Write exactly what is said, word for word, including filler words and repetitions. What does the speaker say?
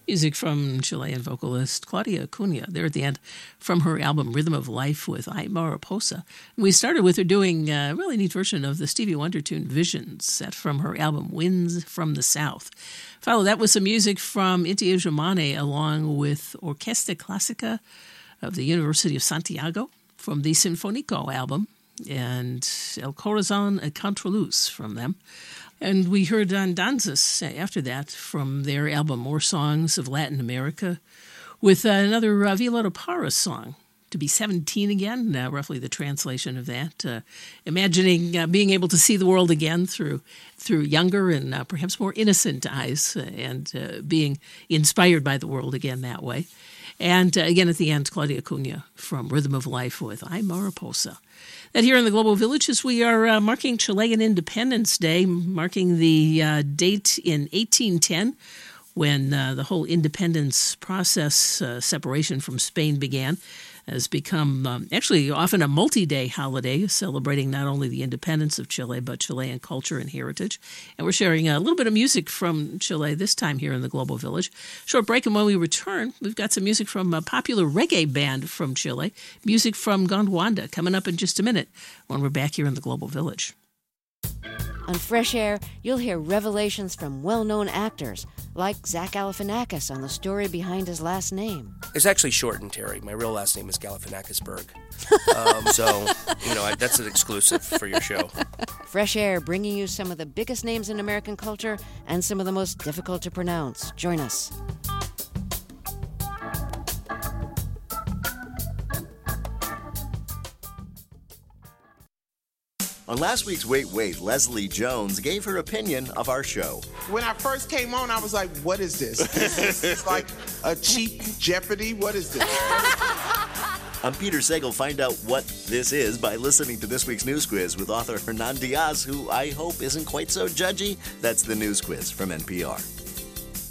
Music from Chilean vocalist Claudia Cunha there at the end from her album Rhythm of Life with Ay Mariposa. We started with her doing a really neat version of the Stevie Wonder tune Visions, set from her album Winds from the South. Follow that with some music from Inti Illimani along with Orquesta Clásica of the University of Santiago from the Sinfónico album, and El Corazón a Contraluz from them. And we heard Andanzas after that from their album More Songs of Latin America with uh, another uh, Violeta Parra song, To Be seventeen Again, uh, roughly the translation of that. Uh, imagining uh, being able to see the world again through through younger and uh, perhaps more innocent eyes uh, and uh, being inspired by the world again that way. And uh, again at the end, Claudia Cunha from Rhythm of Life with Ay Mariposa. That here in the Global Village, as we are uh, marking Chilean Independence Day, marking the uh, date in eighteen ten when uh, the whole independence process, uh, separation from Spain began, has become um, actually often a multi-day holiday celebrating not only the independence of Chile, but Chilean culture and heritage. And we're sharing a little bit of music from Chile this time here in the Global Village. Short break, and when we return, we've got some music from a popular reggae band from Chile, music from Gondwana, coming up in just a minute when we're back here in the Global Village. On Fresh Air, you'll hear revelations from well-known actors, like Zach Galifianakis on the story behind his last name. It's actually shortened, Terry. My real last name is Galifianakisberg. um, so, you know, I, that's an exclusive for your show. Fresh Air, bringing you some of the biggest names in American culture and some of the most difficult to pronounce. Join us. On last week's Wait, Wait, Leslie Jones gave her opinion of our show. When I first came on, I was like, what is this? This is like a cheap Jeopardy? What is this? I'm Peter Sagal. Find out what this is by listening to this week's News Quiz with author Hernan Diaz, who I hope isn't quite so judgy. That's the News Quiz from N P R.